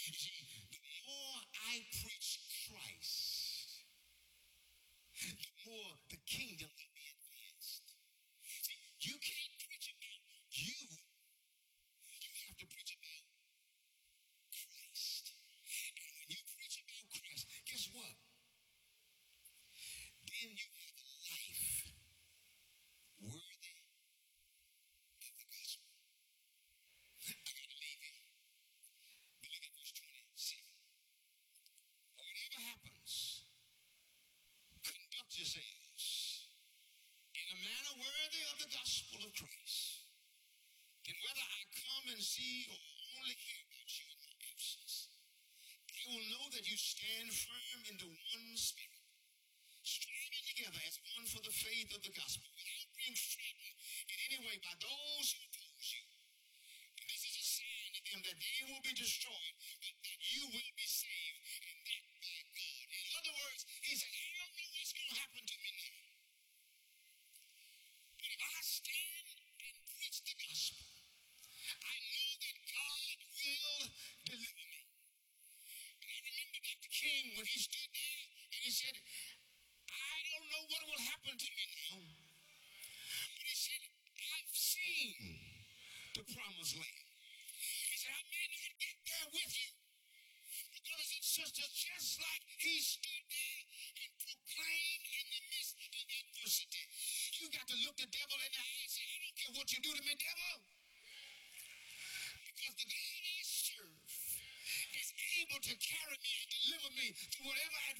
You see, the more I preach Christ, the more the kingdom will be advanced. See, you can't preach about you. You have to preach about Christ. And when you preach about Christ, guess what? Then you have a life worthy of the gospel. I gotta leave you. But look at verse 27. Whatever happens, conduct yourselves in a manner worthy of the gospel of Christ. And whether I come and see or only hear about you in my absence, I will know that you stand firm in the one spirit, striving together as one for the faith of the gospel, without being frightened in any way by those who oppose you. And this is a sign to them that they will be destroyed, but that you will be saved, and that by God. In other words, he said, I don't know what's going to happen to me now. But if I stand and preach the gospel, I know that God will deliver me. And I remember Dr. King when he stood there and he said, I don't know what will happen to me now. But he said, I've seen the promised land. He said, I may not get there with you. But brothers and sisters, just like he stood there and proclaimed in the midst of adversity, you got to look the devil in the eye and say, I don't care what you do to me, devil. Because the God I serve is able to carry me and deliver me through whatever